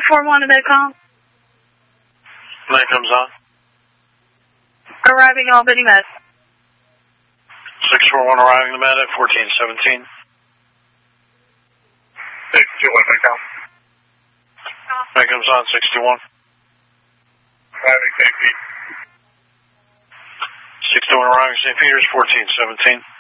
641 to Medcom. That comes on. Arriving Albany Med. 641 arriving the Med at 1417. 61 Medcom. That comes on 61. Arriving St. Pete. 61 arriving St. Peter's 1417.